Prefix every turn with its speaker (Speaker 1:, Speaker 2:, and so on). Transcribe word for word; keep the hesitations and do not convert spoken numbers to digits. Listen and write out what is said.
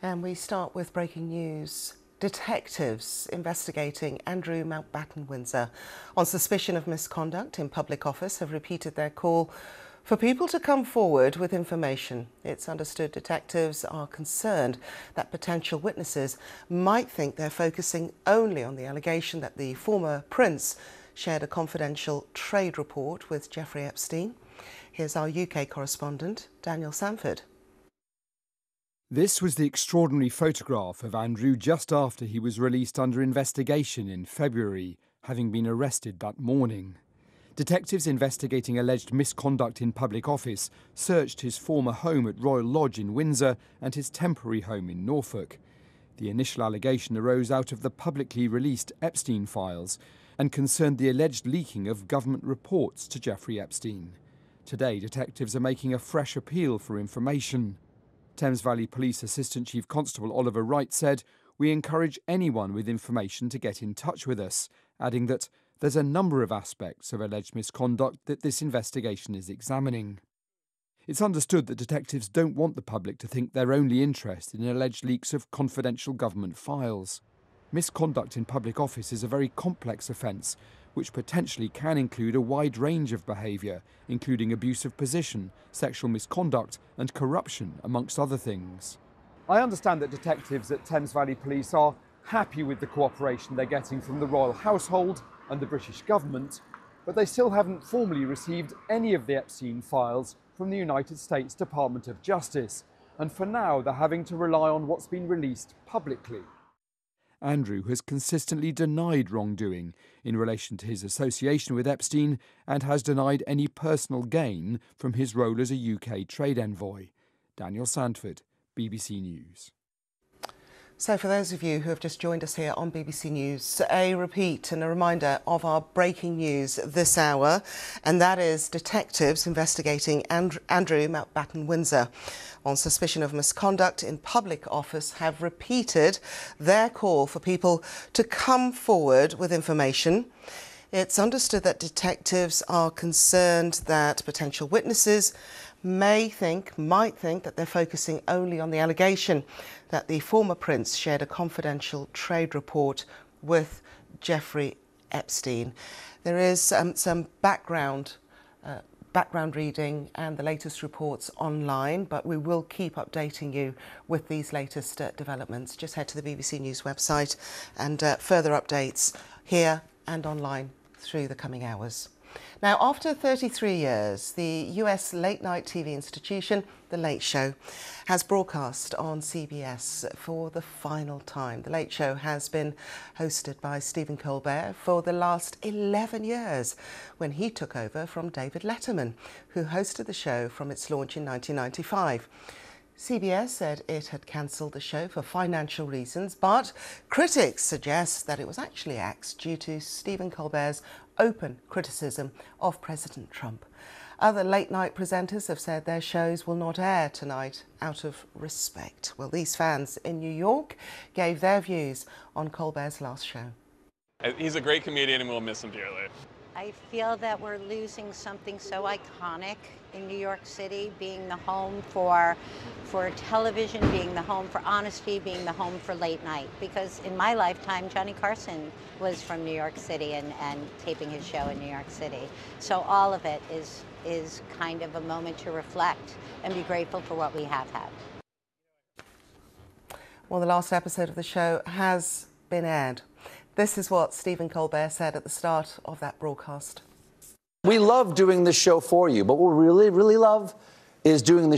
Speaker 1: And we start with breaking news. Detectives investigating Andrew Mountbatten Windsor on suspicion of misconduct in public office have repeated their call for people to come forward with information. It's understood detectives are concerned that potential witnesses might think they're focusing only on the allegation that the former prince shared a confidential trade report with Jeffrey Epstein. Here's our U K correspondent, Daniel Sanford.
Speaker 2: This was the extraordinary photograph of Andrew just after he was released under investigation in February, having been arrested that morning. Detectives investigating alleged misconduct in public office searched his former home at Royal Lodge in Windsor and his temporary home in Norfolk. The initial allegation arose out of the publicly released Epstein files and concerned the alleged leaking of government reports to Jeffrey Epstein. Today, detectives are making a fresh appeal for information. Thames Valley Police Assistant Chief Constable Oliver Wright said, "We encourage anyone with information to get in touch with us," adding that there's a number of aspects of alleged misconduct that this investigation is examining. It's understood that detectives don't want the public to think they're only interested in alleged leaks of confidential government files. Misconduct in public office is a very complex offence, which potentially can include a wide range of behaviour, including abuse of position, sexual misconduct and corruption, amongst other things. I understand that detectives at Thames Valley Police are happy with the cooperation they're getting from the royal household and the British government, but they still haven't formally received any of the Epstein files from the United States Department of Justice, and for now they're having to rely on what's been released publicly. Andrew has consistently denied wrongdoing in relation to his association with Epstein and has denied any personal gain from his role as a U K trade envoy. Daniel Sanford, B B C News.
Speaker 1: So for those of you who have just joined us here on B B C News, a repeat and a reminder of our breaking news this hour, and that is detectives investigating And- Andrew Mountbatten Windsor on suspicion of misconduct in public office have repeated their call for people to come forward with information. It's understood that detectives are concerned that potential witnesses may think, might think that they're focusing only on the allegation that the former prince shared a confidential trade report with Jeffrey Epstein. There is um, some background uh, background reading and the latest reports online, but we will keep updating you with these latest uh, developments. Just head to the B B C News website and uh, further updates here and online through the coming hours. Now, after thirty-three years, the U S late-night T V institution, The Late Show, has broadcast on C B S for the final time. The Late Show has been hosted by Stephen Colbert for the last eleven years, when he took over from David Letterman, who hosted the show from its launch in nineteen ninety-five. C B S said it had cancelled the show for financial reasons, but critics suggest that it was actually axed due to Stephen Colbert's open criticism of President Trump. Other late-night presenters have said their shows will not air tonight out of respect. Well, these fans in New York gave their views on Colbert's last show.
Speaker 3: He's a great comedian and we'll miss him dearly.
Speaker 4: I feel that we're losing something so iconic in New York City, being the home for for television, being the home for honesty, being the home for late night. Because in my lifetime, Johnny Carson was from New York City and, and taping his show in New York City. So all of it is, is kind of a moment to reflect and be grateful for what we have had.
Speaker 1: Well, the last episode of the show has been aired. This is what Stephen Colbert said at the start of that broadcast.
Speaker 5: We love doing this show for you, but what we really, really love is doing the